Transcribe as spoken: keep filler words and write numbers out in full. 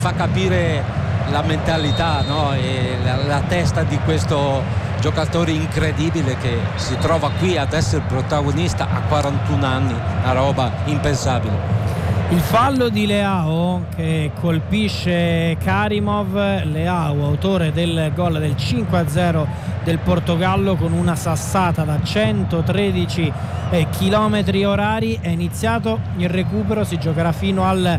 Fa capire la mentalità, no? E la, la testa di questo giocatore incredibile che si trova qui ad essere protagonista a quarantuno anni, una roba impensabile. Il fallo di Leao che colpisce Karimov. Leao, autore del gol del cinque a zero del Portogallo, con una sassata da centotredici chilometri orari. È iniziato il recupero, si giocherà fino al